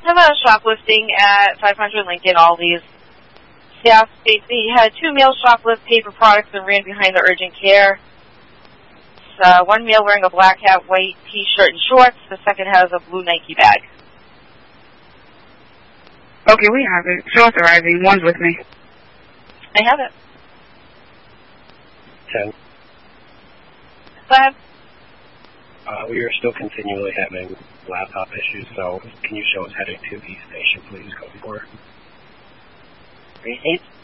have a shoplifting at 500 Lincoln Aldi's. Staff states that he had 2 males shoplift paper products and ran behind the urgent care. One male wearing a black hat, white t-shirt, and shorts. The second has a blue Nike bag. Okay, we have it. Show authorizing. One's with me. I have it. 10. Go ahead. We are still continually having laptop issues, so can you show us heading to East Station, please? Go for it. East